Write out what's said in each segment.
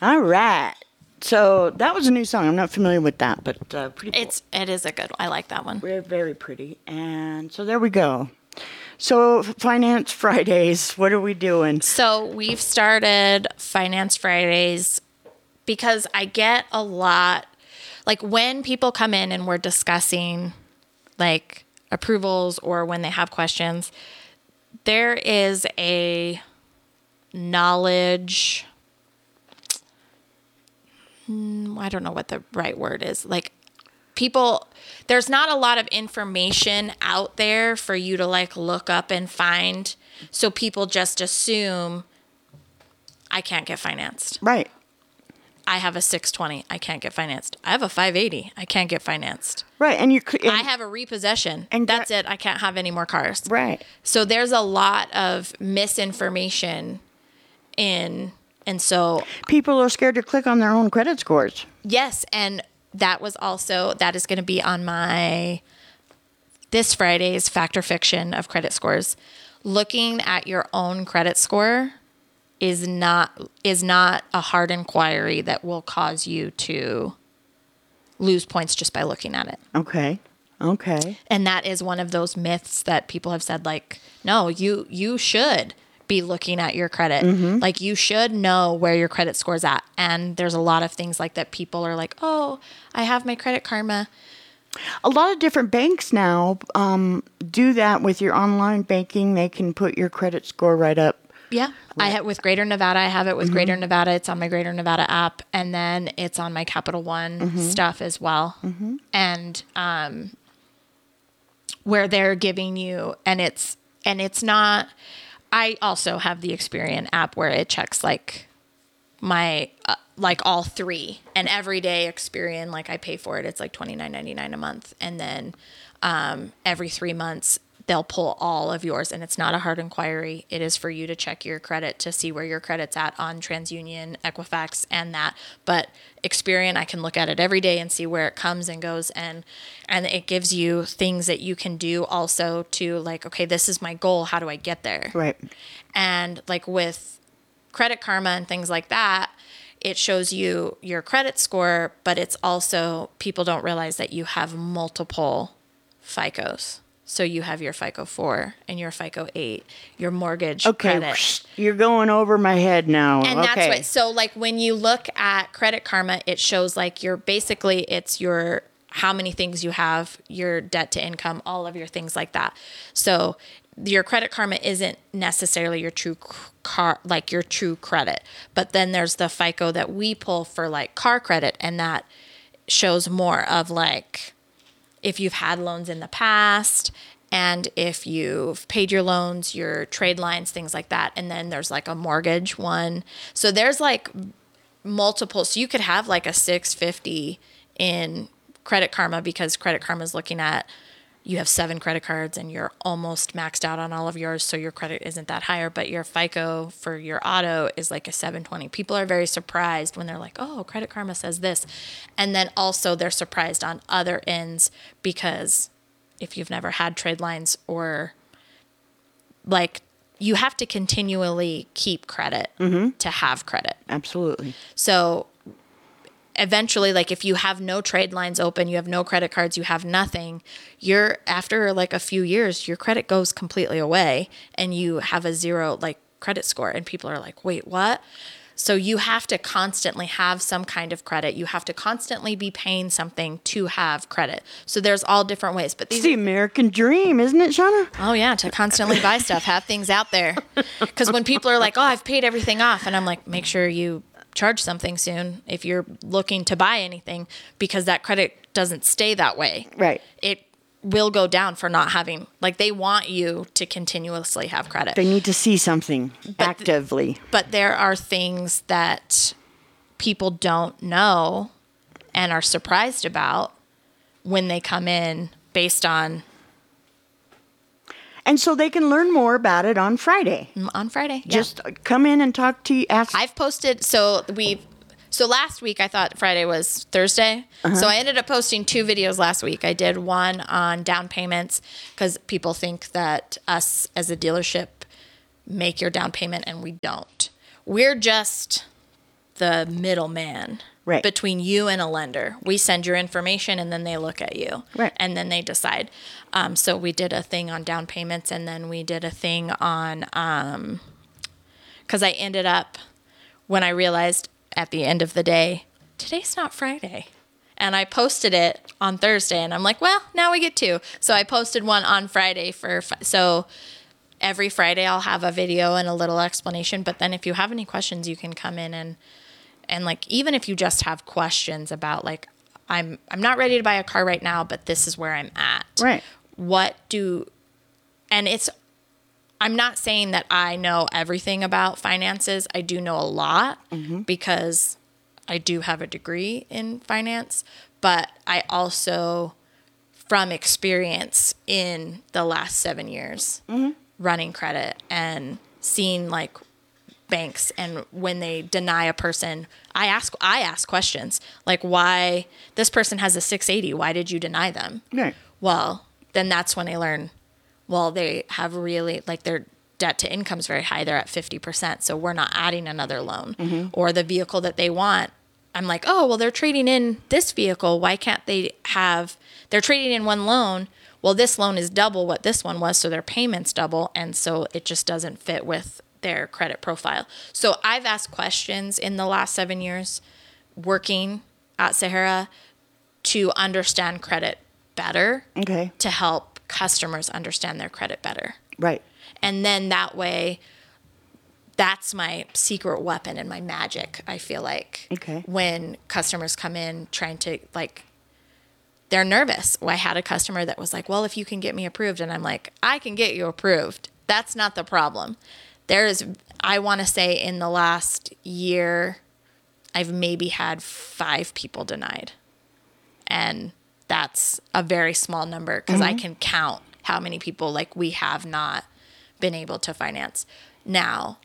All right. So that was a new song. I'm not familiar with that, but pretty cool. It is a good one. I like that one. Very, very pretty. And so there we go. So Finance Fridays, what are we doing? So we've started Finance Fridays because I get a lot, like when people come in and we're discussing like approvals or when they have questions, there is a knowledge, I don't know what the right word is. Like people, there's not a lot of information out there for you to like look up and find. So people just assume I can't get financed. Right. I have a 620. I can't get financed. I have a 580. I can't get financed. Right. And I have a repossession. And that's it. I can't have any more cars. Right. So there's a lot of misinformation and so people are scared to click on their own credit scores. yes, and that is going to be on my this Friday's Fact or Fiction of credit scores. Looking at your own credit score is not a hard inquiry that will cause you to lose points just by looking at it. Okay. And that is one of those myths that people have said, like, no, you should be looking at your credit. Mm-hmm. Like you should know where your credit score's at. And there's a lot of things like that. People are like, oh, I have my Credit Karma. A lot of different banks now do that with your online banking. They can put your credit score right up. Yeah. I have with Greater Nevada. I have it with Greater Nevada. It's on my Greater Nevada app. And then it's on my Capital One stuff as well. And where they're giving you, and it's not, I also have the Experian app where it checks like my, like all three, and every day Experian, like I pay for it. It's like $29.99 a month. And then every 3 months they'll pull all of yours, and it's not a hard inquiry. It is for you to check your credit to see where your credit's at on TransUnion, Equifax, and that. But Experian, I can look at it every day and see where it comes and goes, and it gives you things that you can do also to like, okay, this is my goal. How do I get there? Right. And like with Credit Karma and things like that, it shows you your credit score, but it's also, people don't realize that you have multiple FICOs. So you have your FICO 4 and your FICO 8, your mortgage credit. You're going over my head now. And that's what, so like when you look at Credit Karma, it shows like it's your, how many things you have, your debt to income, all of your things like that. So your Credit Karma isn't necessarily your true your true credit, but then there's the FICO that we pull for like car credit, and that shows more of like, if you've had loans in the past and if you've paid your loans, your trade lines, things like that. And then there's like a mortgage one. So there's like multiple. So you could have like a 650 in Credit Karma because Credit Karma is looking at, you have 7 credit cards and you're almost maxed out on all of yours. So your credit isn't that higher, but your FICO for your auto is like a 720. People are very surprised when they're like, oh, Credit Karma says this. And then also they're surprised on other ends because if you've never had trade lines or like, you have to continually keep credit to have credit. Absolutely. So eventually, like if you have no trade lines open, you have no credit cards, you have nothing, after like a few years, your credit goes completely away and you have a 0 like credit score, and people are like, wait, what? So you have to constantly have some kind of credit. You have to constantly be paying something to have credit. So there's all different ways, but it's the American dream, isn't it, Shauna? Oh yeah, to constantly buy stuff, have things out there. Because when people are like, oh, I've paid everything off, and I'm like, make sure you charge something soon if you're looking to buy anything, because that credit doesn't stay that way. Right. It will go down for not having, like they want you to continuously have credit. They need to see something actively. But there are things that people don't know and are surprised about when they come in based on. And so they can learn more about it on Friday. On Friday, yeah. Just come in and talk to you. I've posted, so last week I thought Friday was Thursday. So I ended up posting 2 videos last week. I did one on down payments because people think that us as a dealership make your down payment, and we don't. We're just the middleman Right. between you and a lender. We send your information and then they look at you. Right. And then they decide. So we did a thing on down payments, and then we did a thing on, because I ended up, when I realized at the end of the day, today's not Friday. And I posted it on Thursday, and I'm like, well, now we get two. So I posted one on Friday so every Friday I'll have a video and a little explanation. But then if you have any questions, you can come in and like, even if you just have questions about like, I'm not ready to buy a car right now, but this is where I'm at. Right. I'm not saying that I know everything about finances. I do know a lot because I do have a degree in finance, but I also, from experience in the last 7 years running credit and seeing like banks, and when they deny a person, I ask questions like, why this person has a 680, why did you deny them? Right. Well, then that's when I learn, well, they have really, like, their debt to income is very high. They're at 50%. So we're not adding another loan. Or the vehicle that they want, I'm like, oh, well, they're trading in this vehicle. Why can't they they're trading in one loan. Well, this loan is double what this one was. So their payment's double. And so it just doesn't fit with their credit profile. So I've asked questions in the last 7 years working at Sahara to understand credit better. Okay. To help customers understand their credit better. Right. And then that way, that's my secret weapon and my magic, I feel like. Okay. When customers come in trying to, like, they're nervous. Well, I had a customer that was like, well, if you can get me approved. And I'm like, I can get you approved. That's not the problem. I want to say in the last year, I've maybe had 5 people denied. And that's a very small number because I can count how many people like we have not been able to finance. Now,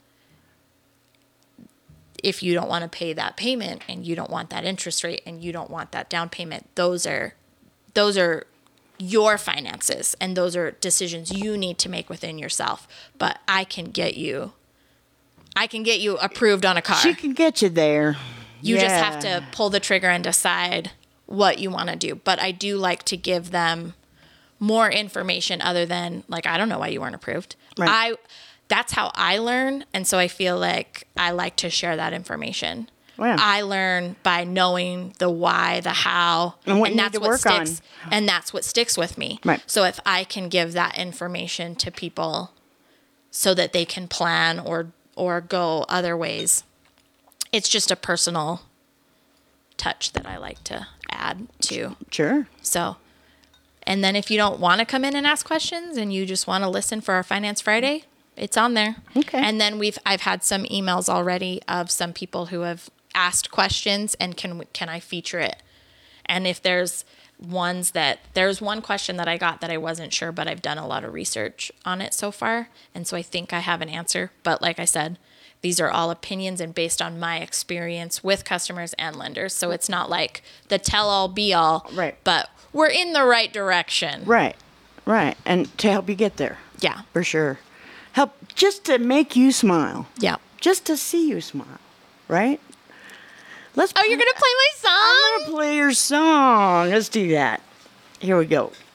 if you don't want to pay that payment and you don't want that interest rate and you don't want that down payment, those are your finances, and those are decisions you need to make within yourself. But I can get you approved on a car. She can get you there. You just have to pull the trigger and decide what you want to do. But I do like to give them more information other than, like, I don't know why you weren't approved. Right. That's how I learn. And so I feel like I like to share that information. Wow. I learn by knowing the why, the how, and what you that's need to what work sticks. on. And that's what sticks with me. Right. So if I can give that information to people so that they can plan or go other ways, it's just a personal touch that I like to add to. Sure. So, and then if you don't want to come in and ask questions and you just want to listen for our Finance Friday, it's on there. Okay. And then I've had some emails already of some people who have asked questions, and can I feature it? And if there's one question that I got that I wasn't sure, but I've done a lot of research on it so far. And so I think I have an answer. But like I said, these are all opinions and based on my experience with customers and lenders. So it's not like the tell-all be-all. Right. But we're in the right direction. Right. Right. And to help you get there. Yeah. For sure. Help just to make you smile. Yeah. Just to see you smile. Right? Oh, you're going to play my song? I'm going to play your song. Let's do that. Here we go.